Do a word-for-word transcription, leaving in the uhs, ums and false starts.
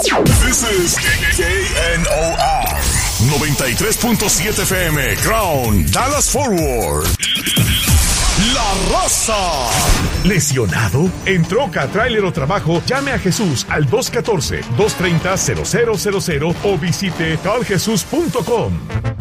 This is K N O R noventa y tres punto siete F M, Crown, Dallas Fort Worth. La Raza. ¿Lesionado? ¿En troca, tráiler o trabajo? Llame a Jesús al dos uno cuatro, dos tres cero, cero cero cero cero o visite tal jesús punto com.